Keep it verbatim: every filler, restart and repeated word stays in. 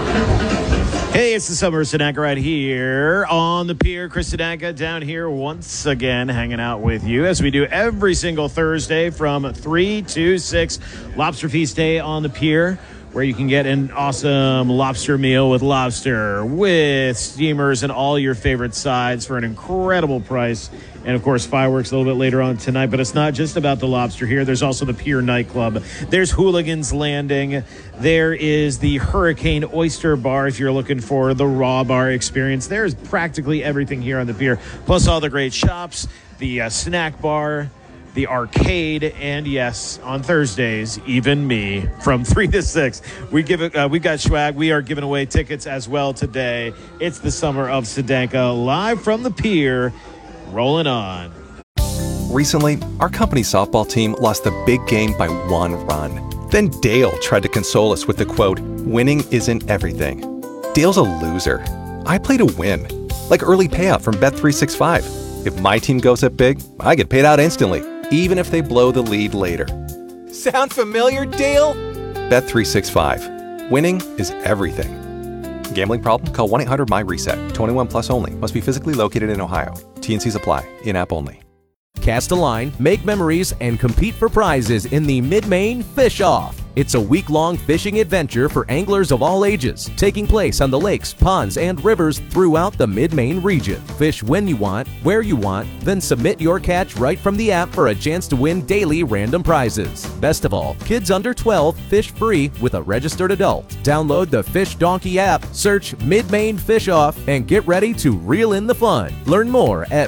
Hey, it's the Summer of Sedanka right here on the pier. Chris Sedanka down here once again hanging out with you as we do every single Thursday from three to six. Lobster Feast Day on the pier, where you can get an awesome lobster meal with lobster, with steamers, and all your favorite sides for an incredible price. And, of course, fireworks a little bit later on tonight. But it's not just about the lobster here. There's also the Pier Nightclub. There's Hooligans Landing. There is the Hurricane Oyster Bar if you're looking for the raw bar experience. There's practically everything here on the pier, plus all the great shops, the uh, snack bar, the arcade, and yes, on Thursdays, even me, from three to six. We give it. Uh, we've got swag. We are giving away tickets as well today. It's the Summer of Sedanka, live from the pier, rolling on. Recently, our company softball team lost the big game by one run. Then Dale tried to console us with the quote, "Winning isn't everything." Dale's a loser. I play to win, like early payout from Bet three sixty-five. If my team goes up big, I get paid out instantly, even if they blow the lead later. Sound familiar, Dale? Bet three sixty-five. Winning is everything. Gambling problem? Call one eight hundred M Y reset. twenty-one plus only. Must be physically located in Ohio. T N Cs apply. In-app only. Cast a line, make memories, and compete for prizes in the Mid-Maine Fish Off. It's a week-long fishing adventure for anglers of all ages, taking place on the lakes, ponds, and rivers throughout the Mid-Maine region. Fish when you want, where you want, then submit your catch right from the app for a chance to win daily random prizes. Best of all, kids under twelve fish free with a registered adult. Download the Fish Donkey app, search Mid-Maine Fish Off, and get ready to reel in the fun. Learn more at